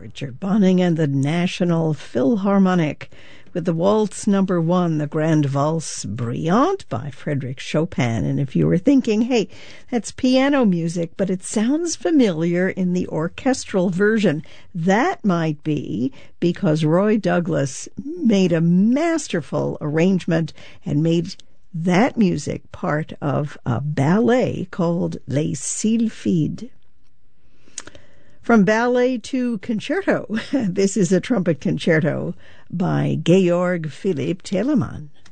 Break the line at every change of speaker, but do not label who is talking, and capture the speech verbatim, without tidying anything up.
Richard Bonning and the National Philharmonic with the Waltz Number One, the Grand Valse Brillante by Frédéric Chopin. And if you were thinking, hey, that's piano music, but it sounds familiar in the orchestral version, that might be because Roy Douglas made a masterful arrangement and made that music part of a ballet called Les Sylphides. From ballet to concerto, this is a trumpet concerto by Georg Philipp Telemann.